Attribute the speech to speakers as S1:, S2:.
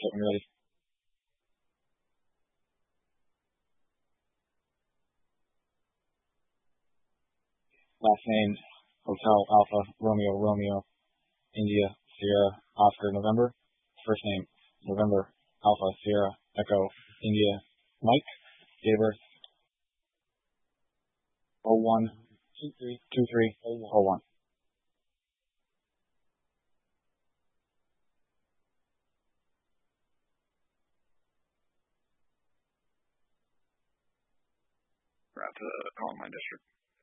S1: it when you're ready. Last name, Hotel Alpha Romeo Romeo India Sierra Oscar November. First name, November Alpha Sierra Echo India Mike. Date of birth, 012301.
S2: We're out to Column Mine District.